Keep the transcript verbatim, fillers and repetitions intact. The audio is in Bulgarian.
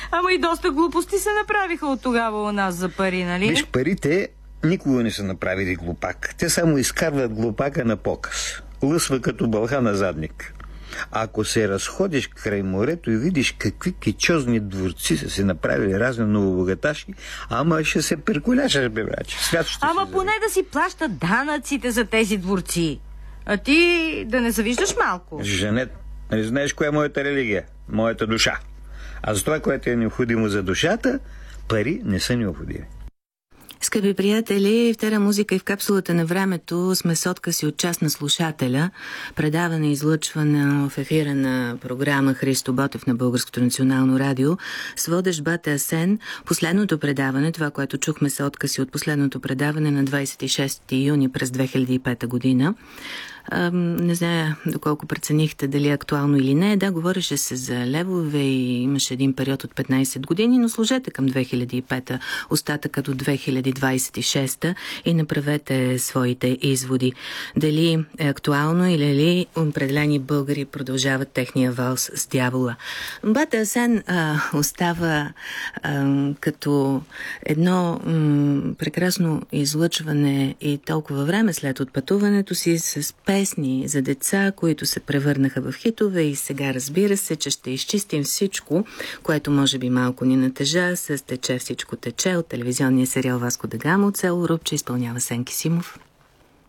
Ама и доста глупости се направиха от тогава у нас за пари, нали? Виж, парите никога не са направили глупак. Те само изкарват глупака на показ. Лъсва като бълха на задник. А ако се разходиш край морето и видиш какви кичозни дворци са си направили разни новобогаташи, ама ще се перкуляшаш, бе, браче. Свят ще Ама се поне да си плащат данъците за тези дворци. А ти да не завиждаш малко. Жанет, не знаеш коя е моята религия? Моята душа. А за това, което е необходимо за душата, пари не са необходими. Скъпи приятели, в Тера музика и в капсулата на времето сме с откъси от част на слушателя. Предаване излъчване в ефира на програма Христо Ботев на Българското национално радио с водещ Бате Асен. Последното предаване, това, което чухме са откъси от последното предаване на двадесет и шести юни през две хиляди и пета година. А, не зная доколко преценихте дали е актуално или не. Да, говореше се за левове и имаше един период от петнадесет години, но сложете към две хиляди и пета остатъка до две хиляди двадесет и шеста и направете своите изводи. Дали е актуално или ли определени българи продължават техния валс с дявола. Бате Асен а, остава а, като едно м, прекрасно излъчване и толкова време след отпътуването си с песни за деца, които се превърнаха в хитове и сега разбира се, че ще изчистим всичко, което може би малко ни натежа с "Тече всичко тече" от телевизионния сериал Васко да Гама от село Рупче изпълнява Сенки Симов.